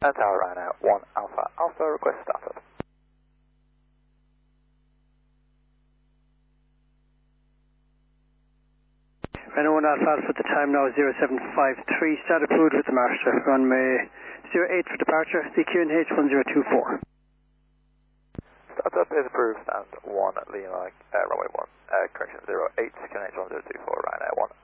Tower Ryanair 1 Alpha Alpha, request startup. Ryanair 1 Alpha Alpha, the time now is 0753, start approved with the master, runway 08 for departure, the QNH 1024. Startup is approved and 1 Lima, runway 1, correction 08, QNH 1024, Ryanair 1